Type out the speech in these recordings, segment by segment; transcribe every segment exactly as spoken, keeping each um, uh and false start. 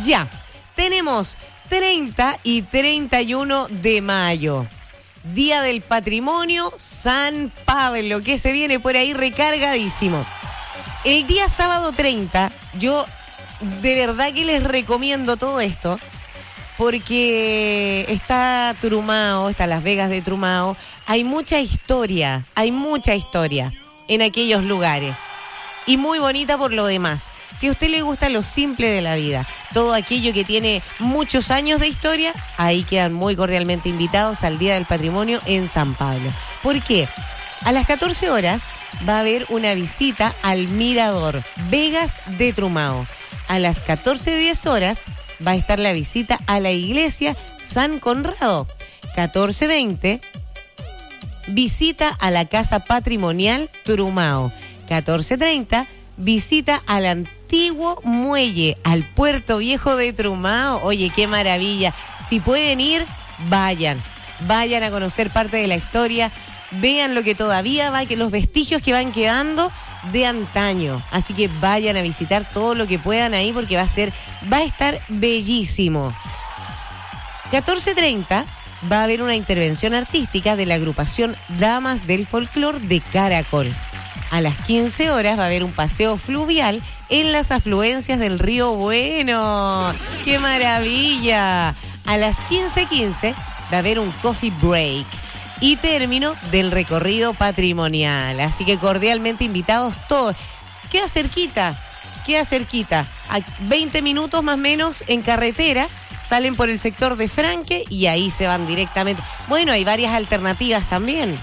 Ya, tenemos treinta y treinta y uno de mayo. Día del Patrimonio, San Pablo, que se viene por ahí recargadísimo. El día sábado treinta, yo de verdad que les recomiendo todo esto, porque está Trumao, está Las Vegas de Trumao, hay mucha historia, hay mucha historia en aquellos lugares, y muy bonita por lo demás. Si a usted le gusta lo simple de la vida, todo aquello que tiene muchos años de historia, ahí quedan muy cordialmente invitados al Día del Patrimonio en San Pablo. ¿Por qué? A las catorce horas va a haber una visita al Mirador Vegas de Trumao. A las catorce diez horas va a estar la visita a la iglesia San Conrado. catorce veinte, visita a la Casa Patrimonial Trumao. catorce treinta, visita al antiguo muelle, al Puerto Viejo de Trumao. Oye, qué maravilla. Si pueden ir, vayan. Vayan a conocer parte de la historia. Vean lo que todavía va, que los vestigios que van quedando de antaño. Así que vayan a visitar todo lo que puedan ahí, porque va a ser, va a estar bellísimo. catorce treinta va a haber una intervención artística de la agrupación Damas del Folclor de Caracol. A las quince horas va a haber un paseo fluvial en las afluencias del río Bueno. ¡Qué maravilla! A las quince quince va a haber un coffee break y término del recorrido patrimonial. Así que cordialmente invitados todos. Queda cerquita, queda cerquita. A veinte minutos más o menos en carretera. Salen por el sector de Franque y ahí se van directamente. Bueno, hay varias alternativas también.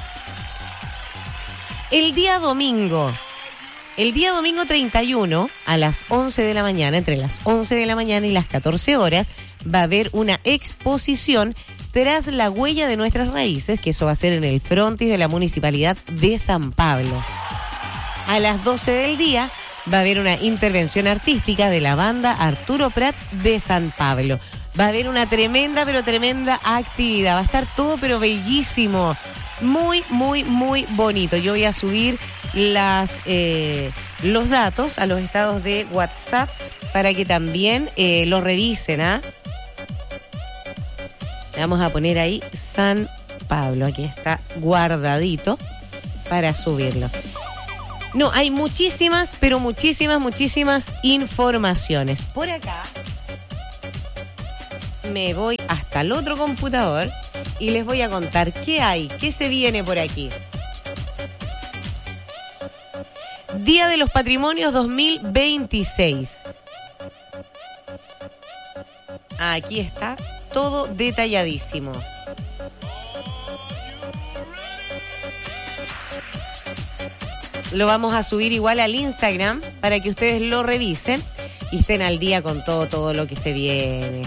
El día domingo, el día domingo treinta y uno, a las once de la mañana, entre las once de la mañana y las catorce horas, va a haber una exposición tras la huella de nuestras raíces, que eso va a ser en el frontis de la Municipalidad de San Pablo. A las doce del día va a haber una intervención artística de la banda Arturo Prat de San Pablo. Va a haber una tremenda, pero tremenda actividad. Va a estar todo, pero bellísimo. Muy, muy, muy bonito. Yo voy a subir las eh, los datos a los estados de WhatsApp para que también eh, los revisen, ¿ah? Vamos a poner ahí San Pablo. Aquí está guardadito para subirlo. No, hay muchísimas, pero muchísimas, muchísimas informaciones. Por acá me voy hasta el otro computador y les voy a contar qué hay, qué se viene por aquí. Día de los Patrimonios dos mil veintiséis. Aquí está todo detalladísimo. Lo vamos a subir igual al Instagram para que ustedes lo revisen y estén al día con todo, todo lo que se viene.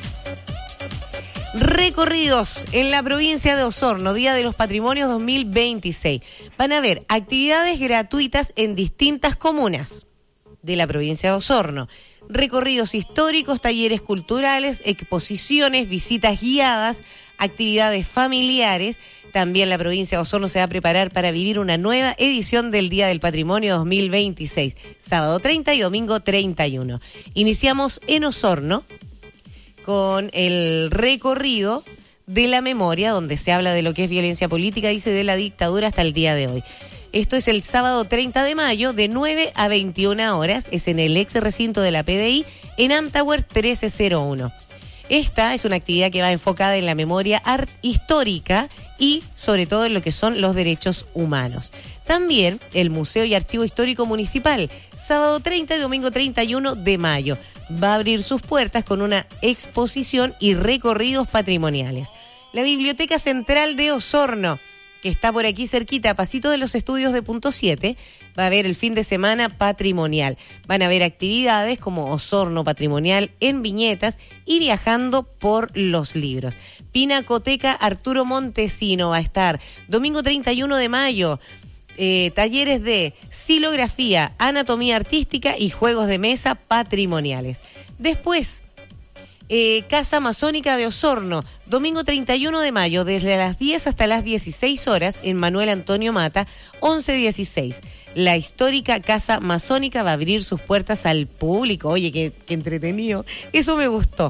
Recorridos en la provincia de Osorno, Día de los Patrimonios dos mil veintiséis. Van a haber actividades gratuitas en distintas comunas de la provincia de Osorno. Recorridos históricos, talleres culturales, exposiciones, visitas guiadas, actividades familiares. También la provincia de Osorno se va a preparar para vivir una nueva edición del Día del Patrimonio dos mil veintiséis, sábado treinta y domingo treinta y uno. Iniciamos en Osorno con el recorrido de la memoria, donde se habla de lo que es violencia política, dice, de la dictadura hasta el día de hoy. Esto es el sábado treinta de mayo, de nueve a veintiuna horas, es en el ex recinto de la P D I, en Amtower trece cero uno. Esta es una actividad que va enfocada en la memoria art histórica y sobre todo en lo que son los derechos humanos. También el Museo y Archivo Histórico Municipal, sábado treinta y domingo treinta y uno de mayo. Va a abrir sus puertas con una exposición y recorridos patrimoniales. La Biblioteca Central de Osorno, que está por aquí cerquita, a pasito de los estudios de Punto siete, va a haber el fin de semana patrimonial. Van a haber actividades como Osorno Patrimonial en viñetas y viajando por los libros. Pinacoteca Arturo Montesino va a estar domingo treinta y uno de mayo. Eh, talleres de xilografía, anatomía artística y juegos de mesa patrimoniales. Después, Eh, Casa Masónica de Osorno, domingo treinta y uno de mayo, desde las diez hasta las dieciséis horas, en Manuel Antonio Mata, once dieciséis. La histórica Casa Masónica va a abrir sus puertas al público. Oye, qué, qué entretenido. Eso me gustó.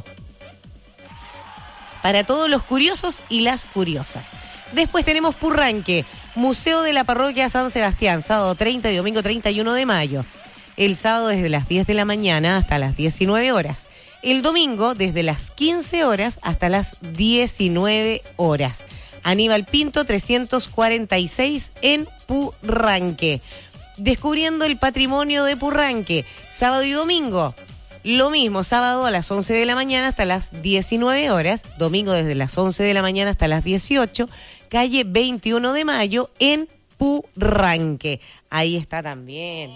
Para todos los curiosos y las curiosas. Después tenemos Purranque, Museo de la Parroquia San Sebastián, sábado treinta y domingo treinta y uno de mayo. El sábado desde las diez de la mañana hasta las diecinueve horas. El domingo desde las quince horas hasta las diecinueve horas. Aníbal Pinto trescientos cuarenta y seis en Purranque. Descubriendo el patrimonio de Purranque, sábado y domingo. Lo mismo, sábado a las once de la mañana hasta las diecinueve horas, domingo desde las once de la mañana hasta las dieciocho, calle veintiuno de mayo en Purranque. Ahí está también.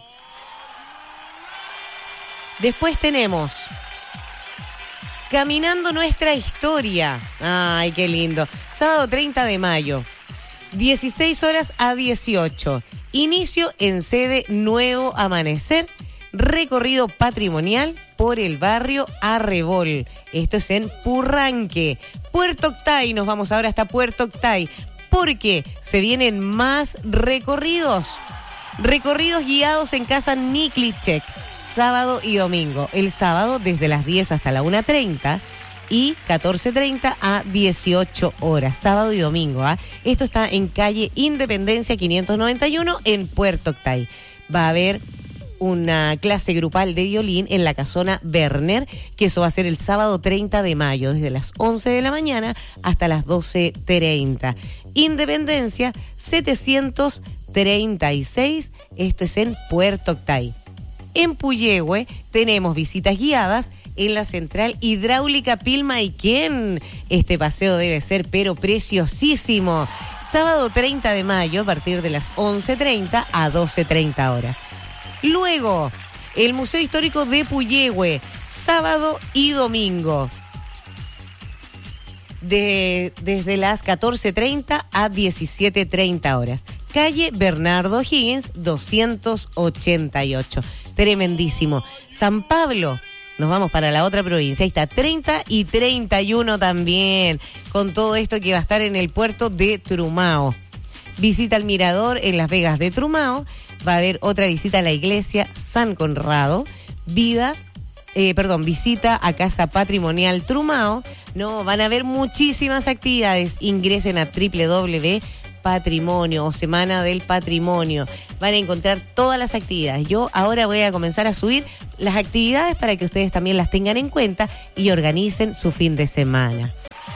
Después tenemos Caminando Nuestra Historia. Ay, qué lindo. Sábado treinta de mayo, dieciséis horas a dieciocho. Inicio en sede Nuevo Amanecer. Recorrido patrimonial por el barrio Arrebol. Esto es en Purranque. Puerto Octay, nos vamos ahora hasta Puerto Octay, porque se vienen más recorridos. Recorridos guiados en Casa Niklicek, sábado y domingo. El sábado desde las diez hasta la una treinta y catorce treinta a dieciocho horas, sábado y domingo. ¿eh? Esto está en calle Independencia quinientos noventa y uno en Puerto Octay. Va a haber una clase grupal de violín en la casona Werner, que eso va a ser el sábado treinta de mayo, desde las once de la mañana hasta las doce treinta. Independencia setecientos treinta y seis, esto es en Puerto Octay. En Puyehue tenemos visitas guiadas en la central hidráulica Pilmaiquén. Este paseo debe ser pero preciosísimo. Sábado treinta de mayo a partir de las once treinta a doce treinta horas. Luego, el Museo Histórico de Puyehue, sábado y domingo. De, desde las catorce treinta a diecisiete treinta horas. Calle Bernardo Higgins, doscientos ochenta y ocho. Tremendísimo. San Pablo, nos vamos para la otra provincia. Ahí está, treinta y treinta y uno también. Con todo esto que va a estar en el puerto de Trumao. Visita al mirador en Las Vegas de Trumao. Va a haber otra visita a la iglesia San Conrado. Vida, eh, perdón, visita a Casa Patrimonial Trumao. No, van a haber muchísimas actividades. Ingresen a doble u doble u doble u punto patrimonio o Semana del Patrimonio. Van a encontrar todas las actividades. Yo ahora voy a comenzar a subir las actividades para que ustedes también las tengan en cuenta y organicen su fin de semana.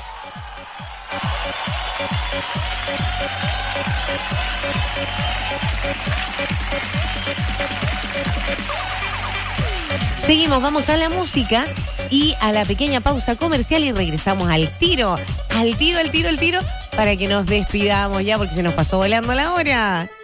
Seguimos, vamos a la música y a la pequeña pausa comercial y regresamos al tiro, al tiro, al tiro, al tiro, para que nos despidamos ya porque se nos pasó volando la hora.